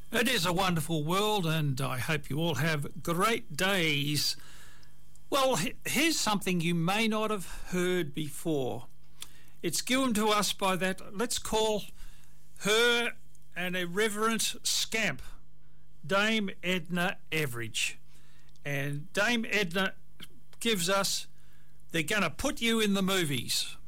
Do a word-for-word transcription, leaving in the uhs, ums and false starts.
It is a wonderful world, and I hope you all have great days. Well, here's something you may not have heard before. It's given to us by that, let's call her an irreverent scamp, Dame Edna Everage. And Dame Edna gives us, they're going to put you in the movies.